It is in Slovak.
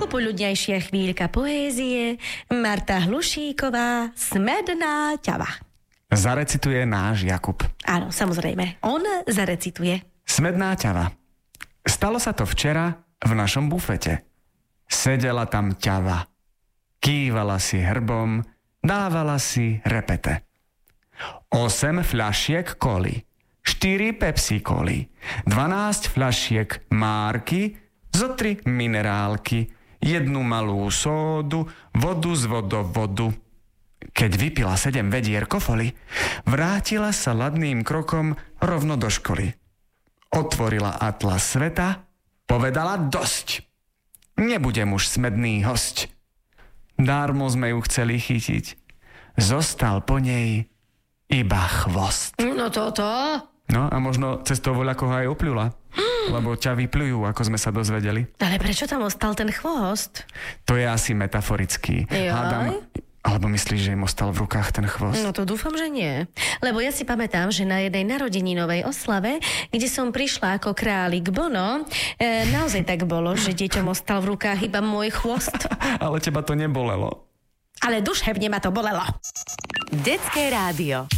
Najpopoludnejšia chvíľka poézie, Marta Hlušíková, Smedná ťava. Zarecituje náš Jakub. Áno, samozrejme, on zarecituje. Smedná ťava. Stalo sa to včera v našom bufete. Sedela tam ťava. Kývala si hrbom, dávala si repete. 8 fľašiek koli, 4 Pepsi koli, 12 fľašiek márky, zo 3 minerálky, 1 malú sódu, vodu z vodovodu. Keď vypila 7 vedier kofoli, vrátila sa ladným krokom rovno do školy. Otvorila atlas sveta, povedala dosť. Nebudem už smedný hosť. Dármo sme ju chceli chytiť. Zostal po nej iba chvost. No toto. No a možno cez toho voľakoho aj opľula. Lebo ťa vypľujú, ako sme sa dozvedeli. Ale prečo tam ostal ten chvost? To je asi metaforický. Hádam, alebo myslíš, že im ostal v rukách ten chvost? No to dúfam, že nie. Lebo ja si pamätám, že na jednej narodeninovej oslave, kde som prišla ako králik Bono, naozaj tak bolo, že deťom ostal v rukách iba môj chvost. Ale teba to nebolelo. Ale duševne ma to bolelo. Detské rádio.